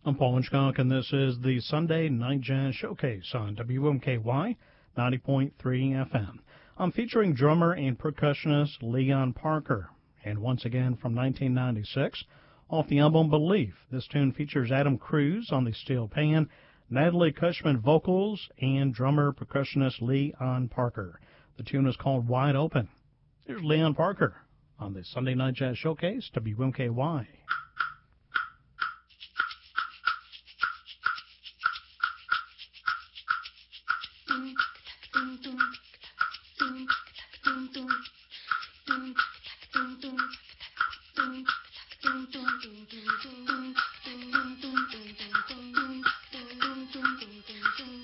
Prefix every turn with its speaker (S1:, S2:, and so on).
S1: I'm Paul Winchcock, and this is the Sunday Night Jazz Showcase on WMKY 90.3 FM. I'm featuring drummer and percussionist Leon Parker. And once again from 1996, off the album Belief, this tune features Adam Cruz on the steel pan, Natalie Cushman vocals, and drummer percussionist Leon Parker. The tune is called Wide Open. Here's Leon Parker on the Sunday Night Jazz Showcase, WMKY.